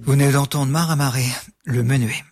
Vous venez d'entendre Maramaré, le menuet.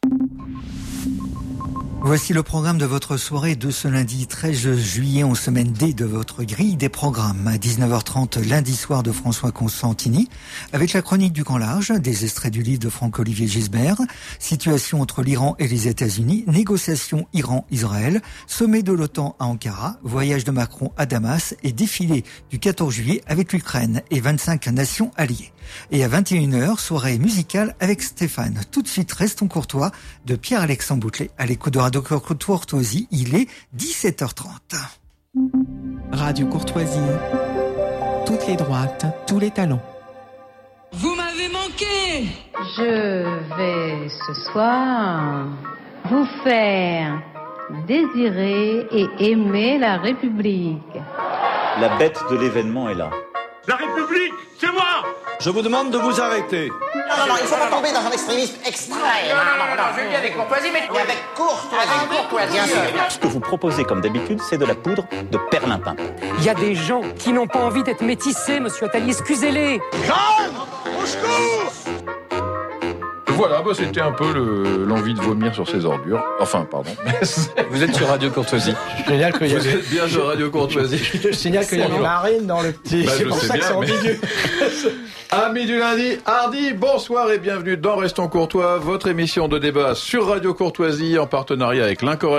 Voici le programme de votre soirée de ce lundi 13 juillet en semaine D de votre grille des programmes. À 19h30, lundi soir de François Constantini, avec la chronique du Grand Large, des extraits du livre de Franck-Olivier Gisbert, situation entre l'Iran et les États-Unis, négociations Iran-Israël, sommet de l'OTAN à Ankara, voyage de Macron à Damas et défilé du 14 juillet avec l'Ukraine et 25 nations alliées. Et à 21h, soirée musicale avec Stéphane. Tout de suite, restons courtois de Pierre-Alexandre Boutelet. À l'écoute de Radio Courtoisie, il est 17h30. Radio Courtoisie, toutes les droites, tous les talents. Vous m'avez manqué. Je vais ce soir vous faire désirer et aimer la République. La bête de l'événement est là. La République, c'est moi! Je vous demande de vous arrêter. Non, il ne faut pas tomber dans un extrémisme extrême. Non, je le dis avec courtoisie, mais avec courtoisie. Bien sûr. Ce que vous proposez comme d'habitude, c'est de la poudre de perlimpinpin. Il y a des gens qui n'ont pas envie d'être métissés, monsieur Attali, excusez-les. Calme! Au secours! Voilà, c'était un peu l'envie de vomir sur ses ordures. Enfin, pardon. Vous êtes sur Radio Courtoisie. Vous êtes bien sur Radio Courtoisie. Je signale qu'il y a une marine dans le petit. C'est pour ça que c'est ambigu. Amis du lundi, hardi, bonsoir et bienvenue dans Restons Courtois, votre émission de débat sur Radio Courtoisie en partenariat avec l'Incorrect.